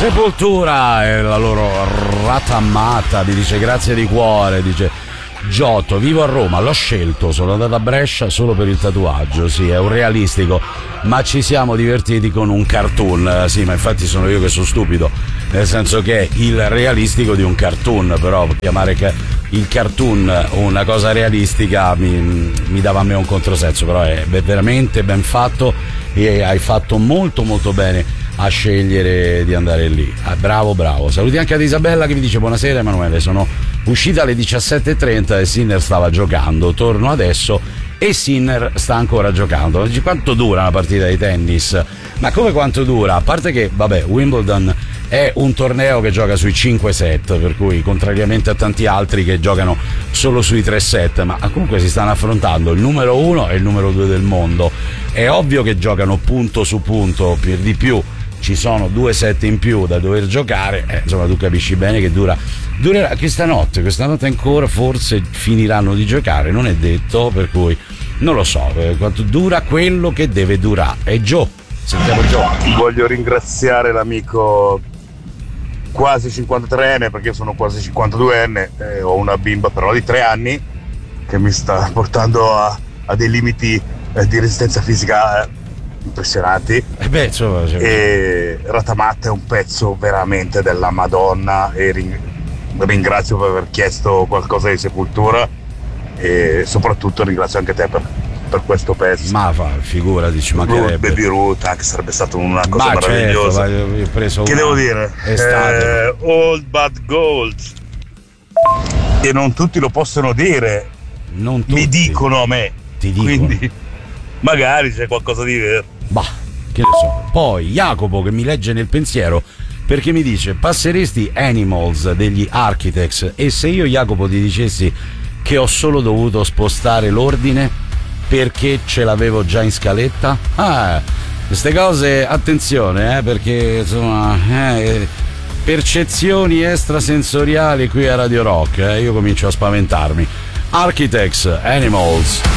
Sepoltura e la loro Ratammata, mi dice grazie di cuore, dice Giotto, vivo a Roma, l'ho scelto, sono andato a Brescia solo per il tatuaggio, sì, è un realistico, ma ci siamo divertiti con un cartoon, sì, ma infatti sono io che sono stupido, nel senso che è il realistico di un cartoon, però chiamare il cartoon una cosa realistica mi dava a me un controsenso, però è veramente ben fatto e hai fatto molto molto bene a scegliere di andare lì. Bravo. Saluti anche ad Isabella che mi dice buonasera Emanuele, sono uscita alle 17:30 e Sinner stava giocando, torno adesso e Sinner sta ancora giocando. Quanto dura una partita di tennis? Ma come quanto dura? A parte che vabbè, Wimbledon è un torneo che gioca sui 5 set, per cui contrariamente a tanti altri che giocano solo sui 3 set, ma comunque si stanno affrontando il numero 1 e il numero 2 del mondo. È ovvio che giocano punto su punto, per di più ci sono 2 set in più da dover giocare, insomma tu capisci bene che durerà questa notte ancora, forse finiranno di giocare, non è detto, per cui non lo so quanto dura quello che deve durare. E Gio, sentiamo Gio. Voglio ringraziare l'amico quasi 53enne, perché io sono quasi 52enne, ho una bimba però di 3 anni che mi sta portando a dei limiti di resistenza fisica impressionanti. E Ratamat è un pezzo veramente della Madonna e ringrazio per aver chiesto qualcosa di Sepoltura e soprattutto ringrazio anche te per questo pezzo. Ma figurati, ci mancherebbe. Baby Ruth anche sarebbe stata una cosa meravigliosa. Certo, che devo dire? Old Bad Gold, e non tutti lo possono dire, non tutti. Mi dicono a me, ti dicono. Quindi magari c'è qualcosa di vero. Bah, che ne so. Poi Jacopo che mi legge nel pensiero, perché mi dice passeresti Animals degli Architects, e se io Jacopo ti dicessi che ho solo dovuto spostare l'ordine perché ce l'avevo già in scaletta? Queste cose attenzione, perché insomma percezioni extrasensoriali qui a Radio Rock, io comincio a spaventarmi. Architects, Animals.